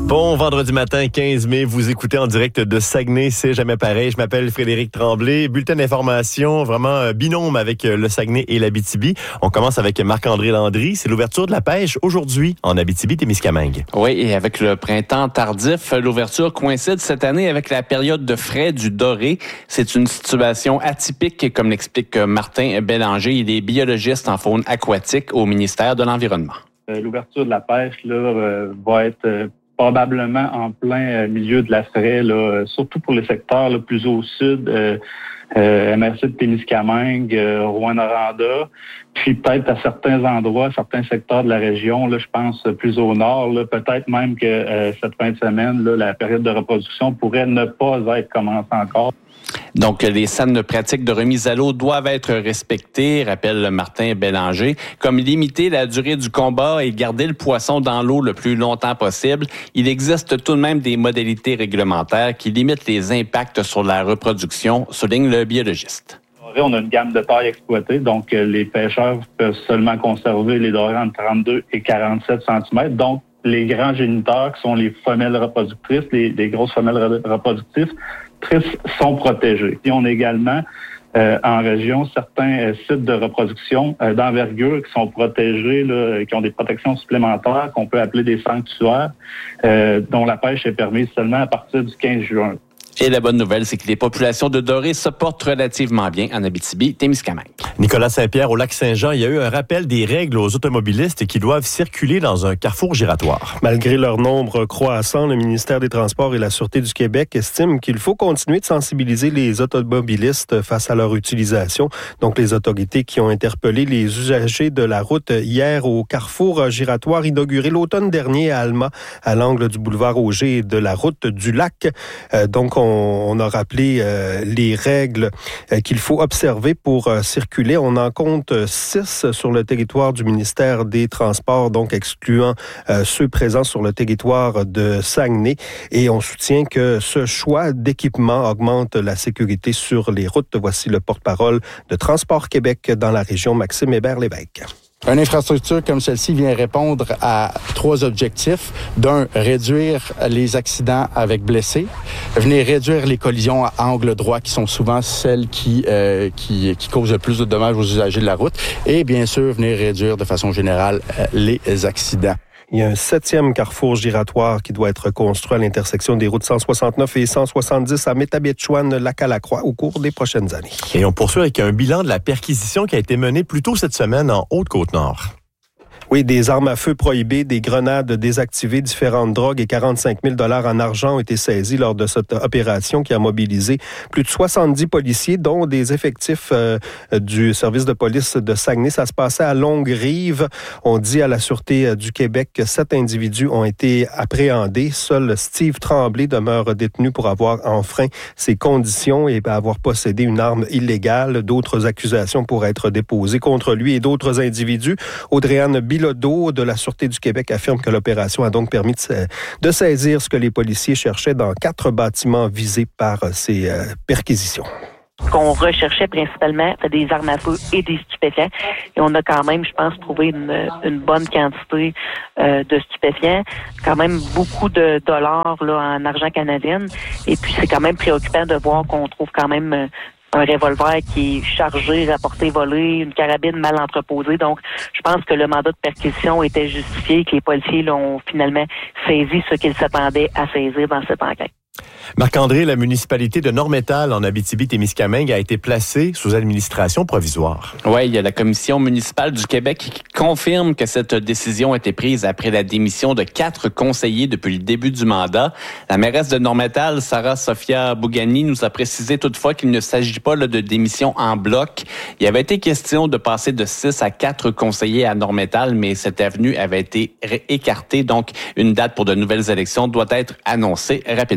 Bon vendredi matin, 15 mai, vous écoutez en direct de Saguenay, c'est jamais pareil. Je m'appelle Frédéric Tremblay. Bulletin d'information, vraiment binôme avec le Saguenay et l'Abitibi. On commence avec Marc-André Landry. C'est l'ouverture de la pêche aujourd'hui en Abitibi-Témiscamingue. Oui, et avec le printemps tardif, l'ouverture coïncide cette année avec la période de frai du doré. C'est une situation atypique, comme l'explique Martin Bélanger. Il est biologiste en faune aquatique au ministère de l'Environnement. L'ouverture de la pêche va être probablement en plein milieu de la frai, surtout pour les secteurs plus au sud, MRC de Témiscamingue, Rouyn-Noranda, puis peut-être à certains endroits, certains secteurs de la région, je pense plus au nord, peut-être même que cette fin de semaine, la période de reproduction pourrait ne pas être commencée encore. Donc, les saines pratiques de remise à l'eau doivent être respectées, rappelle Martin Bélanger, comme limiter la durée du combat et garder le poisson dans l'eau le plus longtemps possible. Il existe tout de même des modalités réglementaires qui limitent les impacts sur la reproduction, souligne le biologiste. On a une gamme de tailles exploitée, donc les pêcheurs peuvent seulement conserver les dorés entre 32 et 47 cm. Donc, les grands géniteurs, qui sont les femelles reproductrices, les grosses femelles reproductrices, sont protégés. Et on a également en région certains sites de reproduction d'envergure qui sont protégés, qui ont des protections supplémentaires qu'on peut appeler des sanctuaires, dont la pêche est permise seulement à partir du 15 juin. Et la bonne nouvelle, c'est que les populations de dorés se portent relativement bien en Abitibi-Témiscamingue. Nicolas Saint-Pierre, au Lac-Saint-Jean, il y a eu un rappel des règles aux automobilistes qui doivent circuler dans un carrefour giratoire. Malgré leur nombre croissant, le ministère des Transports et la Sûreté du Québec estiment qu'il faut continuer de sensibiliser les automobilistes face à leur utilisation. Donc, les autorités qui ont interpellé les usagers de la route hier au carrefour giratoire inauguré l'automne dernier à Alma, à l'angle du boulevard Auger et de la route du lac. Donc, on a rappelé les règles qu'il faut observer pour circuler. On en compte 6 sur le territoire du ministère des Transports, donc excluant ceux présents sur le territoire de Saguenay. Et on soutient que ce choix d'équipement augmente la sécurité sur les routes. Voici le porte-parole de Transport Québec dans la région, Maxime Hébert-Lévesque. Une infrastructure comme celle-ci vient répondre à 3 objectifs. D'un, réduire les accidents avec blessés. Venir réduire les collisions à angle droit qui sont souvent celles qui causent le plus de dommages aux usagers de la route. Et bien sûr, venir réduire de façon générale les accidents. Il y a un 7e carrefour giratoire qui doit être construit à l'intersection des routes 169 et 170 à Métabetchouan-Lac-à-la-Croix au cours des prochaines années. Et on poursuit avec un bilan de la perquisition qui a été menée plus tôt cette semaine en Haute-Côte-Nord. Oui, des armes à feu prohibées, des grenades désactivées, différentes drogues et 45 000 $ en argent ont été saisis lors de cette opération qui a mobilisé plus de 70 policiers, dont des effectifs du service de police de Saguenay. Ça se passait à Longue-Rive. On dit à la Sûreté du Québec que 7 individus ont été appréhendés. Seul Steve Tremblay demeure détenu pour avoir enfreint ses conditions et avoir possédé une arme illégale. D'autres accusations pourraient être déposées contre lui et d'autres individus. Audrey-Anne Bilodeau de la Sûreté du Québec affirme que l'opération a donc permis de saisir ce que les policiers cherchaient dans 4 bâtiments visés par ces perquisitions. Ce qu'on recherchait principalement, c'était des armes à feu et des stupéfiants. Et on a quand même, je pense, trouvé une bonne quantité de stupéfiants. Quand même beaucoup de dollars en argent canadien. Et puis, c'est quand même préoccupant de voir qu'on trouve quand même un revolver qui est chargé, rapporté, volé, une carabine mal entreposée. Donc, je pense que le mandat de perquisition était justifié et que les policiers l'ont finalement saisi ce qu'ils s'attendaient à saisir dans cette enquête. Marc-André, la municipalité de Nord-Métal en Abitibi-Témiscamingue a été placée sous administration provisoire. Oui, il y a la commission municipale du Québec qui confirme que cette décision a été prise après la démission de 4 conseillers depuis le début du mandat. La mairesse de Nord-Métal, Sarah-Sophia Bougani, nous a précisé toutefois qu'il ne s'agit pas de démission en bloc. Il avait été question de passer de 6 à 4 conseillers à Nord-Métal, mais cette avenue avait été écartée. Donc, une date pour de nouvelles élections doit être annoncée rapidement.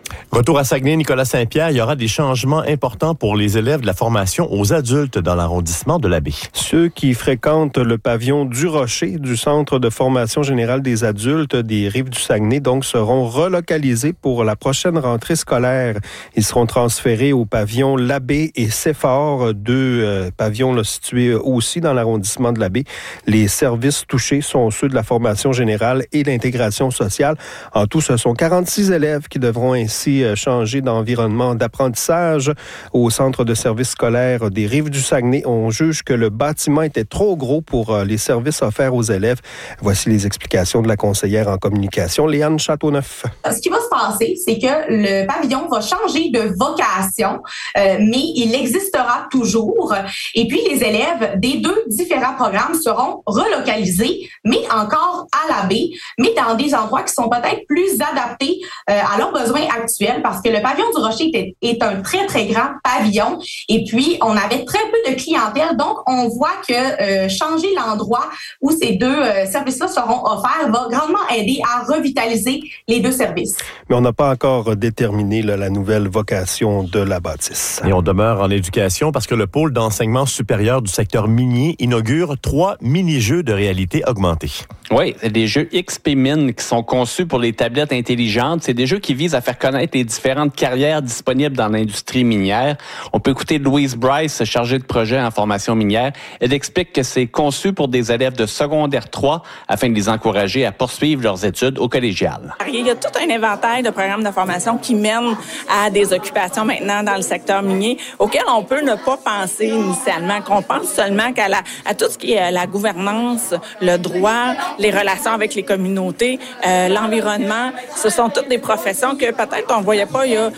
Retour à Saguenay, Nicolas Saint-Pierre, il y aura des changements importants pour les élèves de la formation aux adultes dans l'arrondissement de la Baie. Ceux qui fréquentent le pavillon du Rocher du Centre de formation générale des adultes des Rives du Saguenay, donc, seront relocalisés pour la prochaine rentrée scolaire. Ils seront transférés au pavillon La Baie et Séfort, deux pavillons là, situés aussi dans l'arrondissement de la Baie. Les services touchés sont ceux de la formation générale et l'intégration sociale. En tout, ce sont 46 élèves qui devront ainsi changer d'environnement d'apprentissage. Au centre de services scolaires des Rives du Saguenay, on juge que le bâtiment était trop gros pour les services offerts aux élèves. Voici les explications de la conseillère en communication, Léane Châteauneuf. Ce qui va se passer, c'est que le pavillon va changer de vocation, mais il existera toujours. Et puis, les élèves des deux différents programmes seront relocalisés, mais encore à la baie, mais dans des endroits qui sont peut-être plus adaptés à leurs besoins actuels, parce que le pavillon du Rocher est un très, très grand pavillon. Et puis, on avait très peu de clientèle. Donc, on voit que changer l'endroit où ces deux services-là seront offerts va grandement aider à revitaliser les deux services. Mais on n'a pas encore déterminé la nouvelle vocation de la bâtisse. Et on demeure en éducation parce que le pôle d'enseignement supérieur du secteur minier inaugure 3 mini-jeux de réalité augmentée. Oui, c'est des jeux XP Mine qui sont conçus pour les tablettes intelligentes. C'est des jeux qui visent à faire connaître les différentes carrières disponibles dans l'industrie minière. On peut écouter Louise Bryce, chargée de projet en formation minière. Elle explique que c'est conçu pour des élèves de secondaire 3 afin de les encourager à poursuivre leurs études au collégial. Il y a tout un éventail de programmes de formation qui mènent à des occupations maintenant dans le secteur minier auxquelles on peut ne pas penser initialement, qu'on pense seulement à tout ce qui est la gouvernance, le droit, les relations avec les communautés, l'environnement. Ce sont toutes des professions que peut-être on ne voyait pas il y a,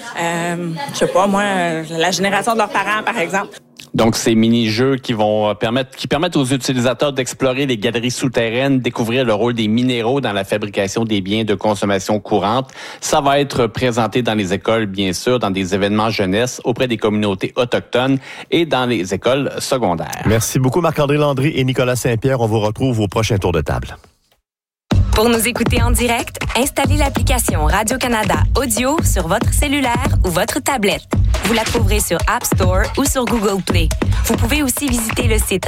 la génération de leurs parents, par exemple. Donc, ces mini-jeux qui permettent aux utilisateurs d'explorer les galeries souterraines, découvrir le rôle des minéraux dans la fabrication des biens de consommation courante. Ça va être présenté dans les écoles, bien sûr, dans des événements jeunesse, auprès des communautés autochtones et dans les écoles secondaires. Merci beaucoup, Marc-André Landry et Nicolas Saint-Pierre. On vous retrouve au prochain tour de table. Pour nous écouter en direct, installez l'application Radio-Canada Audio sur votre cellulaire ou votre tablette. Vous la trouverez sur App Store ou sur Google Play. Vous pouvez aussi visiter le site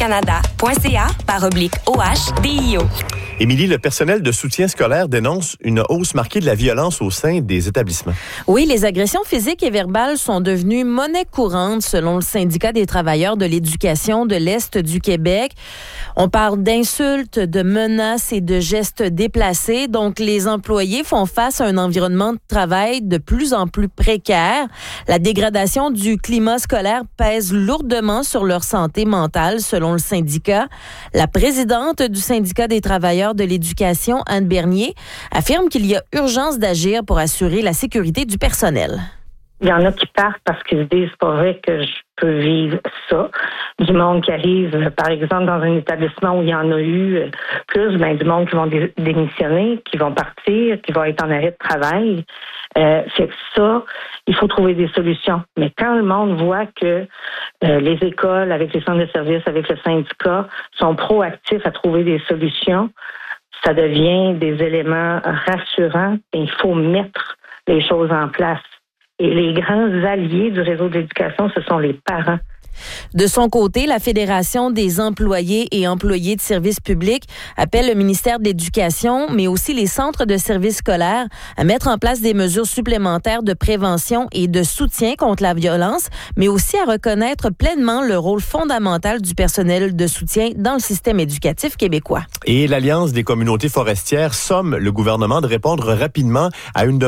radiocanada.ca/OHDIO. Émilie, le personnel de soutien scolaire dénonce une hausse marquée de la violence au sein des établissements. Oui, les agressions physiques et verbales sont devenues monnaie courante selon le syndicat des travailleurs de l'éducation de l'Est du Québec. On parle d'insultes, de menaces et de gestes déplacés. Donc, les employés font face à un environnement de travail de plus en plus précaire. La dégradation du climat scolaire pèse lourdement sur leur santé mentale, selon le syndicat. La présidente du syndicat des travailleurs de l'éducation, Anne Bernier, affirme qu'il y a urgence d'agir pour assurer la sécurité du personnel. Il y en a qui partent parce qu'ils se disent, c'est pas vrai que je peux vivre ça. Du monde qui arrive, par exemple, dans un établissement où il y en a eu plus, du monde qui vont démissionner, qui vont partir, qui vont être en arrêt de travail. C'est ça, il faut trouver des solutions. Mais quand le monde voit que les écoles, avec les centres de services, avec le syndicat, sont proactifs à trouver des solutions, ça devient des éléments rassurants et il faut mettre les choses en place. Et les grands alliés du réseau de l'éducation, ce sont les parents. De son côté, la Fédération des employés et employés de services publics appelle le ministère de l'Éducation, mais aussi les centres de services scolaires, à mettre en place des mesures supplémentaires de prévention et de soutien contre la violence, mais aussi à reconnaître pleinement le rôle fondamental du personnel de soutien dans le système éducatif québécois. Et l'Alliance des communautés forestières somme le gouvernement de répondre rapidement à une demande